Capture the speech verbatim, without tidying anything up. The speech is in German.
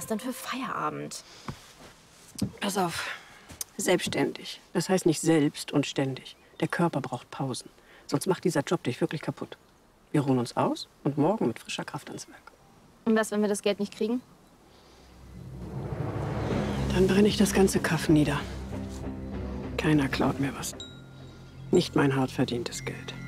Was denn für Feierabend? Pass auf. Selbstständig. Das heißt nicht selbst und ständig. Der Körper braucht Pausen. Sonst macht dieser Job dich wirklich kaputt. Wir ruhen uns aus und morgen mit frischer Kraft ans Werk. Und was, wenn wir das Geld nicht kriegen? Dann brenne ich das ganze Kaff nieder. Keiner klaut mir was. Nicht mein hart verdientes Geld.